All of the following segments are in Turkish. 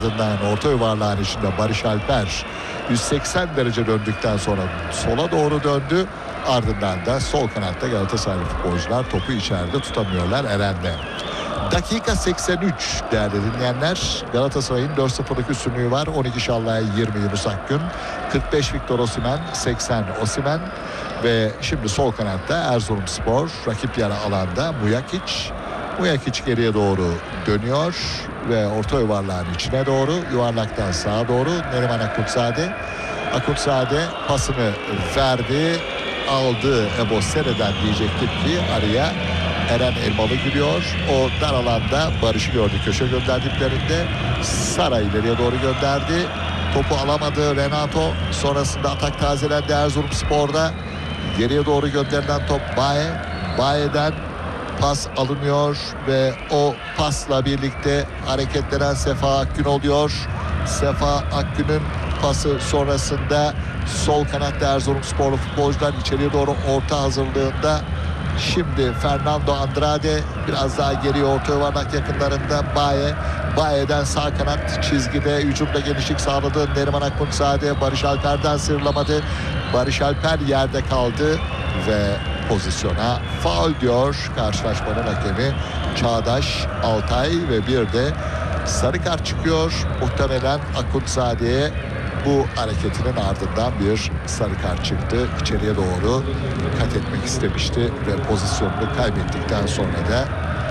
Ardından orta yuvarlağın içinde Barış Alper 180 derece döndükten sonra sola doğru döndü. Ardından da sol kanatta Galatasaraylı futbolcular topu içeride tutamıyorlar Eren'de. Dakika 83 değerli dinleyenler. Galatasaray'ın 4-0'lık üstünlüğü var. 12 Şallay'a 20 Yunus Akgün. 45 Victor Osimhen, 80 Osimhen. Ve şimdi sol kanatta Erzurumspor, rakip yarı alanda Mujakic geriye doğru dönüyor ve orta yuvarlağın içine doğru, yuvarlaktan sağa doğru Neriman Akuntzade pasını verdi, aldı Ebo Sere'den diyecektim ki araya Eren Elmalı giriyor. O dar alanda Barış'ı gördü köşe gönderdiklerinde. Sara ileriye doğru gönderdi. Topu alamadı Renato. Sonrasında atak tazelendi Erzurumspor'da. Geriye doğru gönderilen top Baye'den pas alınıyor ve o pasla birlikte hareketlenen Sefa Akgün oluyor. Sefa Akgün'ün pası sonrasında sol kanatta Erzurumsporlu futbolcular içeriye doğru orta hazırlığında. Şimdi Fernando Andrade biraz daha geriye orta yuvarlak yakınlarında Baye'den sağ kanat çizgide hücumda genişlik sağladı. Neriman Akuntzade Barış Alper'den sıyrılamadı. Barış Alper yerde kaldı ve pozisyona faul diyor karşılaşmanın hakemi Çağdaş Altay ve bir de sarı kart çıkıyor. Muhtemelen Akuntzade'ye bu hareketinin ardından bir sarı kart çıktı. İçeriye doğru kat etmek istemişti ve pozisyonunu kaybettikten sonra da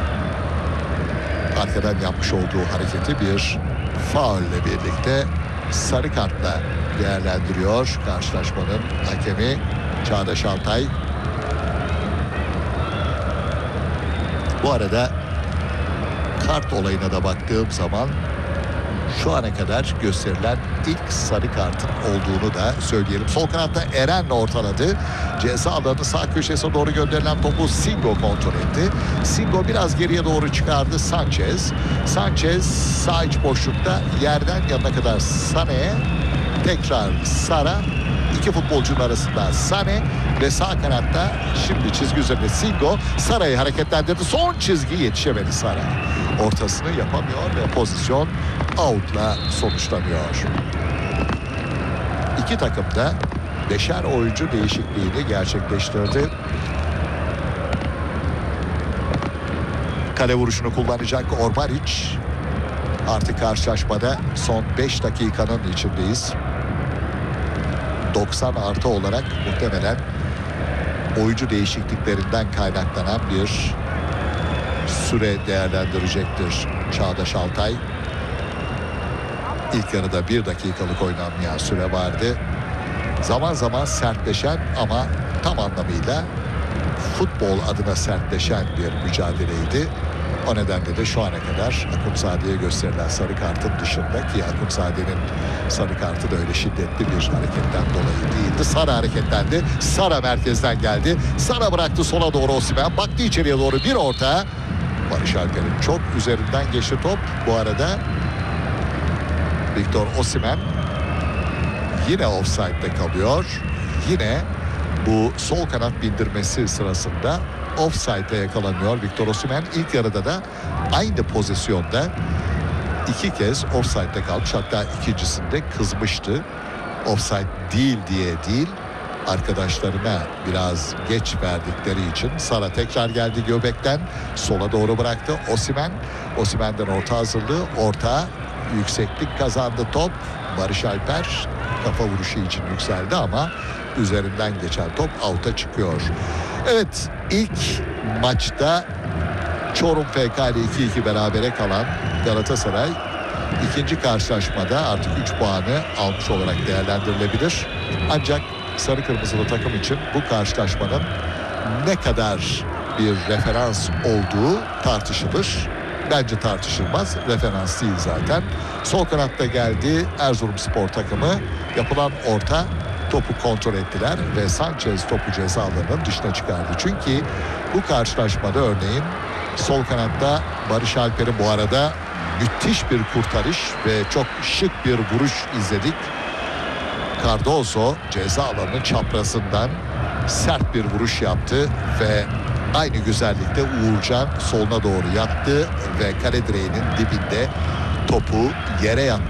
arkadan yapmış olduğu hareketi bir faulle birlikte sarı kartla değerlendiriyor karşılaşmanın hakemi Çağdaş Altay. Bu arada kart olayına da baktığım zaman şu ana kadar gösterilen ilk sarı kartın olduğunu da söyleyelim. Sol kanatta Eren ortaladı. Ceza alanı sağ köşesine doğru gönderilen topu Singo kontrol etti. Singo biraz geriye doğru çıkardı Sanchez sağ iç boşlukta yerden yanına kadar Sané'ye, tekrar Sara, iki futbolcunun arasında Sané ve sağ kanatta şimdi çizgi üzerinde Singo Sara'yı hareketlendirdi. Son çizgi yetişemedi Sara. Ortasını yapamıyor ve pozisyon out'la sonuçlanıyor. İki takım da 5'er oyuncu değişikliğini gerçekleştirdi. Kale vuruşunu kullanacak Orbaric. Artık karşılaşmada son 5 dakikanın içindeyiz. 90 artı olarak muhtemelen oyuncu değişikliklerinden kaynaklanan bir süre değerlendirecektir Çağdaş Altay. İlk yarıda 1 dakikalık oynanmayan süre vardı. Zaman zaman sertleşen ama tam anlamıyla futbol adına sertleşen bir mücadeleydi. O nedenle de şu ana kadar Akuntzade'ye gösterilen sarı kartın dışında ki Akuntzade'nin sarı kartı da öyle şiddetli bir hareketten dolayı değildi. Sara hareketlendi. Sara merkezden geldi. Sara bıraktı sola doğru Osimhen. Baktı içeriye doğru bir orta. Barış Alper'in çok üzerinden geçti top. Bu arada Victor Osimhen yine offside'de kalıyor. Yine bu sol kanat bindirmesi sırasında offside'le yakalanıyor Victor Osimhen. İlk yarıda da aynı pozisyonda 2 kez offside'de kalmış. Hatta ikincisinde kızmıştı. Offside değil diye değil, arkadaşlarına biraz geç verdikleri için. Sara tekrar geldi göbekten. Sola doğru bıraktı Osimhen'den orta hazırlığı. Orta yükseklik kazandı top. Barış Alper kafa vuruşu için yükseldi ama üzerinden geçen top out'a çıkıyor. Evet, ilk maçta Çorum FK ile 2-2 berabere kalan Galatasaray ikinci karşılaşmada artık 3 puanı almış olarak değerlendirilebilir. Ancak sarı kırmızılı takım için bu karşılaşmanın ne kadar bir referans olduğu tartışılır. Bence tartışılmaz. Referans değil zaten. Sol kanatta geldi Erzurumspor takımı. Yapılan orta, topu kontrol ettiler ve Sanchez topu ceza alanının dışına çıkardı. Çünkü bu karşılaşmada örneğin sol kanatta Barış Alper'in bu arada müthiş bir kurtarış ve çok şık bir vuruş izledik. Cardoso ceza alanının çaprazından sert bir vuruş yaptı ve aynı güzellikte Uğurcan soluna doğru yattı ve kale direğinin dibinde topu yere yattı.